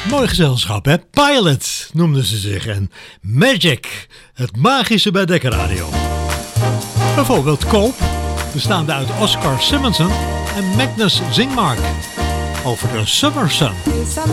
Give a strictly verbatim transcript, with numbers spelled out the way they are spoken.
Mooi gezelschap, hè? Pilot noemden ze zich. En Magic, het magische bij Dekker Radio. Bijvoorbeeld Cope, bestaande uit Oscar Simonson en Magnus Zingmark. Over de Summer Sun.